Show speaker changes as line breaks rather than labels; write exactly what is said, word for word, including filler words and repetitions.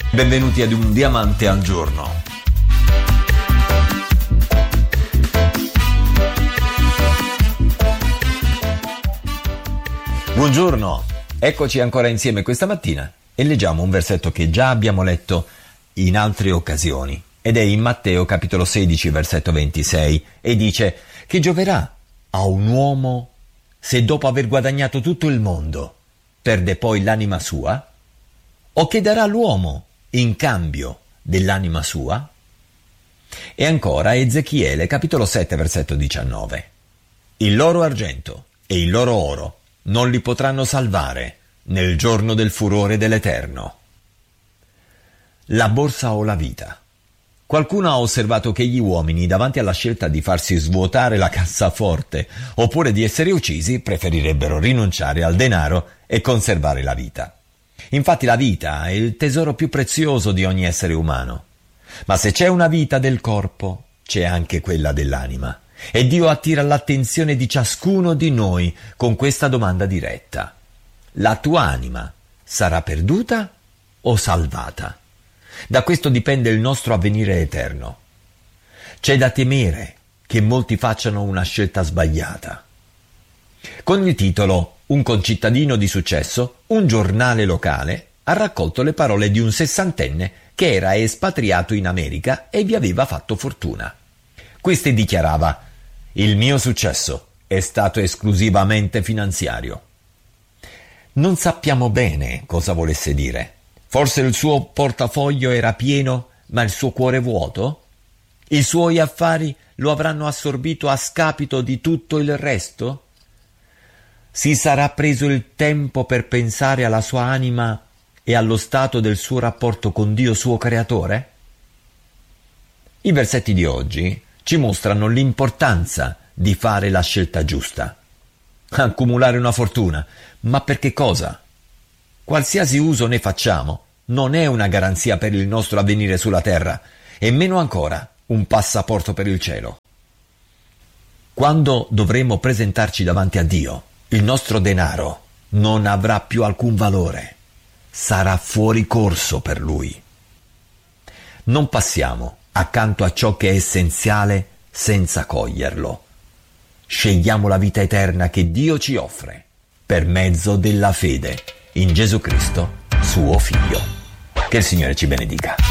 Benvenuti ad Un Diamante al Giorno. Buongiorno, eccoci ancora insieme questa mattina e leggiamo un versetto che già abbiamo letto in altre occasioni ed è in Matteo capitolo sedici versetto ventisei e dice: che gioverà a un uomo se dopo aver guadagnato tutto il mondo perde poi l'anima sua? O che darà l'uomo in cambio dell'anima sua? E ancora Ezechiele capitolo sette versetto diciannove: il loro argento e il loro oro non li potranno salvare nel giorno del furore dell'Eterno. La borsa o la vita? Qualcuno ha osservato che gli uomini, davanti alla scelta di farsi svuotare la cassaforte oppure di essere uccisi, preferirebbero rinunciare al denaro e conservare la vita. Infatti la vita è il tesoro più prezioso di ogni essere umano. Ma se c'è una vita del corpo, c'è anche quella dell'anima. E Dio attira l'attenzione di ciascuno di noi con questa domanda diretta: la tua anima sarà perduta o salvata? Da questo dipende il nostro avvenire eterno. C'è da temere che molti facciano una scelta sbagliata. Con il titolo Un concittadino di successo, un giornale locale ha raccolto le parole di un sessantenne che era espatriato in America e vi aveva fatto fortuna. Questi dichiarava: il mio successo è stato esclusivamente finanziario. Non sappiamo bene cosa volesse dire. Forse il suo portafoglio era pieno, ma il suo cuore vuoto? I suoi affari lo avranno assorbito a scapito di tutto il resto? Si sarà preso il tempo per pensare alla sua anima e allo stato del suo rapporto con Dio suo creatore? I versetti di oggi ci mostrano l'importanza di fare la scelta giusta. Accumulare una fortuna, ma per che cosa? Qualsiasi uso ne facciamo non è una garanzia per il nostro avvenire sulla terra e meno ancora un passaporto per il cielo. Quando dovremo presentarci davanti a Dio, il nostro denaro non avrà più alcun valore, sarà fuori corso per Lui. Non passiamo accanto a ciò che è essenziale senza coglierlo. Scegliamo la vita eterna che Dio ci offre per mezzo della fede in Gesù Cristo, suo Figlio. Che il Signore ci benedica.